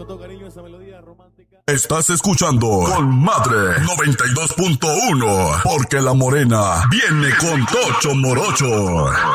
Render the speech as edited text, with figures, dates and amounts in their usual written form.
Estás escuchando Con Madre 92.1, porque la morena viene con Tocho Morocho.